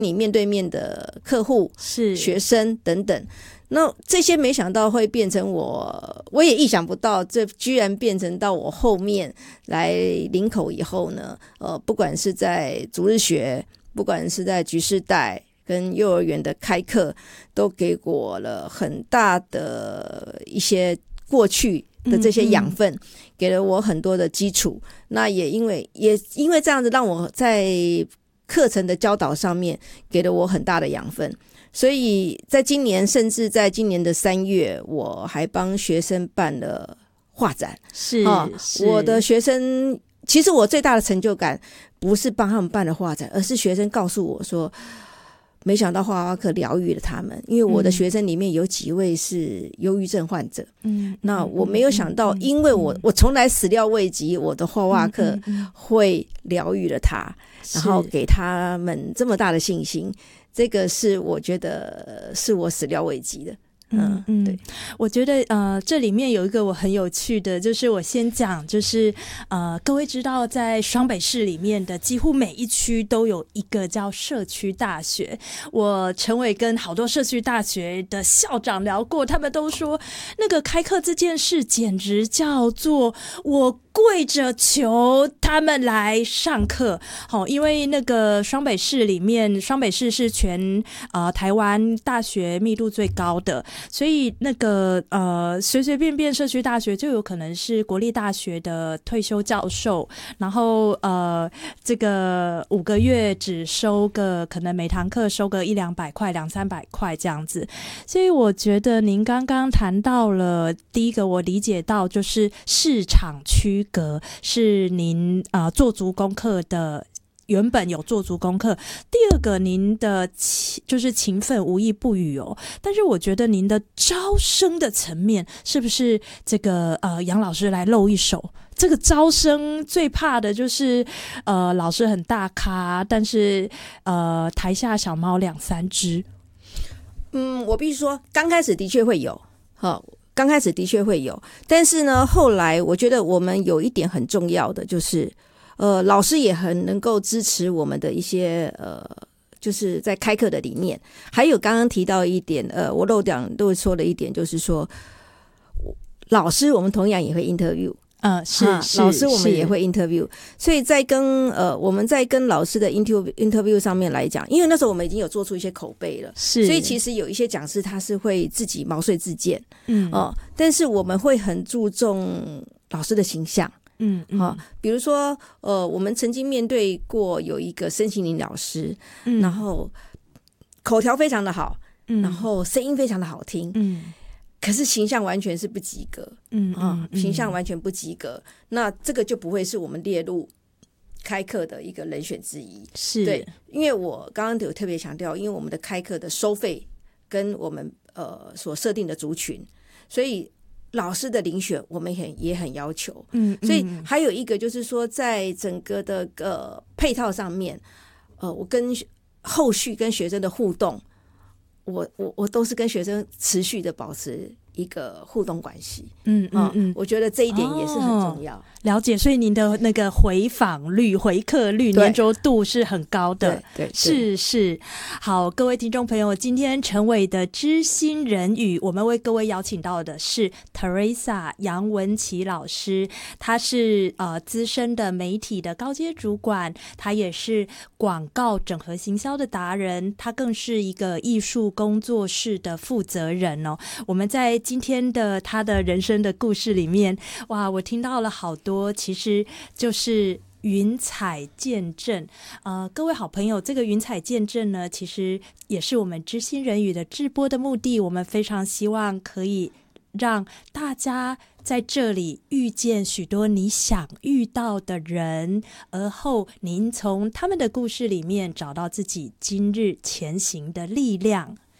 你面对面的客户、 是学生等等。那这些没想到会变成我也意想不到，这居然变成到我后面来林口以后呢，不管是在逐日学，不管是在局世代跟幼儿园的开课，都给我了很大的一些过去的这些养分，给了我很多的基础。那也因为这样子，让我在课程的教导上面给了我很大的养分。所以在今年，甚至在今年的3月，我还帮学生办了画展。 是我的学生，其实我最大的成就感不是帮他们办了画展，而是学生告诉我说，没想到画画课疗愈了他们。因为我的学生里面有几位是忧郁症患者，那我没有想到，因为我从来始料未及，我的画画课会疗愈了他，然后给他们这么大的信心。这个是我觉得是我始料未及的。对， 我觉得这里面有一个我很有趣的，就是我先讲，就是各位知道在双北市里面的几乎每一区都有一个叫社区大学。我陈伟跟好多社区大学的校长聊过，他们都说那个开课这件事简直叫做我跪着求他们来上课。因为那个双北市里面，双北市是全台湾大学密度最高的，所以那个随随便便社区大学就有可能是国立大学的退休教授，然后这个5个月只收个可能每堂课收个100-200块200-300块这样子。所以我觉得您刚刚谈到了第一个，我理解到就是市场区隔是您做足功课的，原本有做足功课。第二个，您的就是勤奋无一不语哦。但是我觉得您的招生的层面，是不是这个杨老师来露一手？这个招生最怕的就是老师很大咖，但是台下小猫2-3只。 我必须说，刚开始的确会有，刚开始的确会有，但是呢，后来我觉得我们有一点很重要的就是，老师也很能够支持我们的一些就是在开课的理念。还有刚刚提到一点，我漏说了一点，就是说，老师我们同样也会 interview。是老师我们也会 interview， 所以在我们在跟老师的 interview 上面来讲，因为那时候我们已经有做出一些口碑了，所以其实有一些讲师他是会自己毛遂自荐，但是我们会很注重老师的形象。比如说我们曾经面对过有一个身心灵老师，然后口条非常的好，然后声音非常的好听，可是形象完全是不及格，形象完全不及格，那这个就不会是我们列入开课的一个人选之一。是，对，因为我刚刚有特别强调，因为我们的开课的收费跟我们所设定的族群，所以老师的遴选我们也很要求。所以还有一个就是说，在整个的配套上面，我跟后续跟学生的互动。我都是跟学生持续的保持一个互动关系。我觉得这一点也是很重要。 了解，所以您的那个回访率、回客率、粘着度是很高的。对，是。好，各位听众朋友，今天陈伟的知心人语，我们为各位邀请到的是 Teresa 杨文琪老师，她是资深的媒体的高阶主管，她也是广告整合行销的达人，她更是一个艺术工作室的负责人哦。我们在今天的她的人生的故事里面，哇，我听到了好多，其实就是云彩见证。各位好朋友，这个云彩见证呢，其实也是我们知心人语的直播的目的。我们非常希望可以让大家在这里遇见许多你想遇到的人，而后您从他们的故事里面找到自己今日前行的力量。